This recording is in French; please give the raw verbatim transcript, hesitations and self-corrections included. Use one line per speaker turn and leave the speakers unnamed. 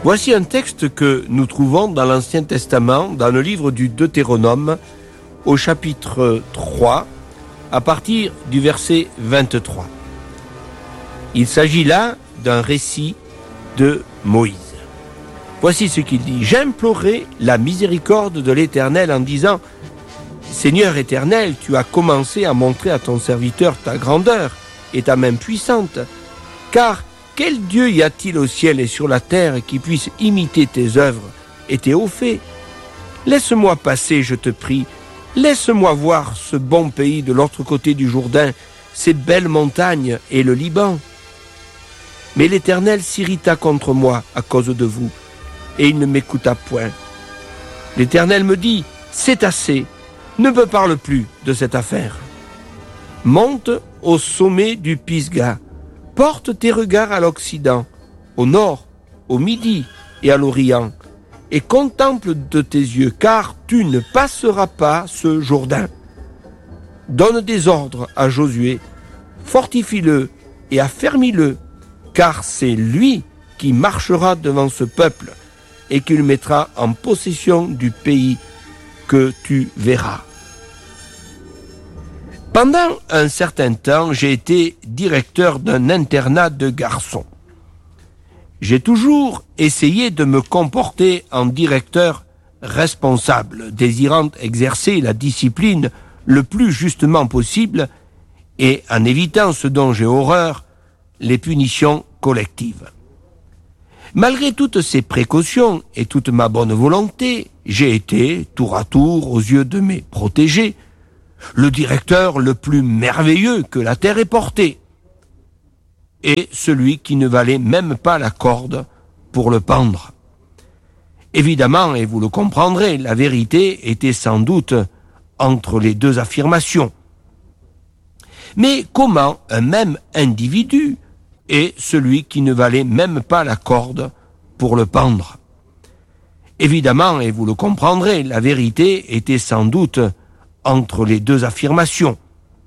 Voici un texte que nous trouvons dans l'Ancien Testament, dans le livre du Deutéronome, au chapitre trois, à partir du verset vingt-trois. Il s'agit là d'un récit de Moïse. Voici ce qu'il dit. « J'implorai la miséricorde de l'Éternel en disant « Seigneur éternel, tu as commencé à montrer à ton serviteur ta grandeur et ta main puissante, car quel Dieu y a-t-il au ciel et sur la terre qui puisse imiter tes œuvres et tes hauts faits? Laisse-moi passer, je te prie, laisse-moi voir ce bon pays de l'autre côté du Jourdain, ces belles montagnes et le Liban. » Mais l'Éternel s'irrita contre moi à cause de vous, et il ne m'écouta point. L'Éternel me dit, c'est assez, ne me parle plus de cette affaire. Monte au sommet du Pisga, porte tes regards à l'Occident, au nord, au midi et à l'Orient, et contemple de tes yeux, car tu ne passeras pas ce Jourdain. Donne des ordres à Josué, fortifie-le et affermis-le, car c'est lui qui marchera devant ce peuple et qui le mettra en possession du pays que tu verras. Pendant un certain temps, j'ai été directeur d'un internat de garçons. J'ai toujours essayé de me comporter en directeur responsable, désirant exercer la discipline le plus justement possible et en évitant ce dont j'ai horreur, les punitions collectives. Malgré toutes ces précautions et toute ma bonne volonté, j'ai été, tour à tour, aux yeux de mes protégés, le directeur le plus merveilleux que la terre ait porté, et celui qui ne valait même pas la corde pour le pendre. Évidemment, et vous le comprendrez, la vérité était sans doute entre les deux affirmations. Mais comment un même individu est celui qui ne valait même pas la corde pour le pendre? Évidemment, et vous le comprendrez, la vérité était sans doute entre les deux affirmations.